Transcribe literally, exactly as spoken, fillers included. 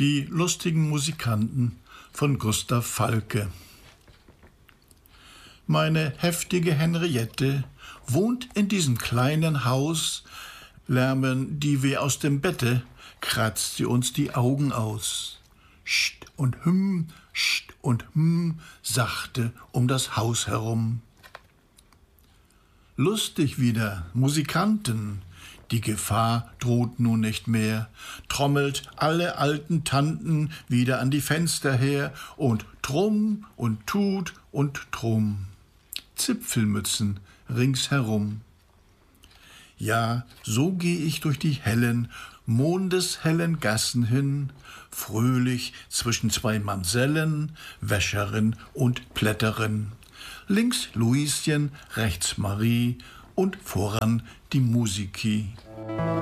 Die lustigen Musikanten von Gustav Falke. Meine heftige Henriette wohnt in diesem kleinen Haus. Lärmen die wir aus dem Bette, kratzt sie uns die Augen aus. Scht und hüm, scht und hm, sachte um das Haus herum. Lustig wieder, Musikanten, die Gefahr droht nun nicht mehr, trommelt alle alten Tanten wieder an die Fenster her und trumm und tut und trumm. Zipfelmützen ringsherum. Ja, so geh ich durch die hellen, mondeshellen Gassen hin, fröhlich zwischen zwei Mamsellen, Wäscherin und Plätterin. Links Luischen, rechts Marie und voran die Musiki.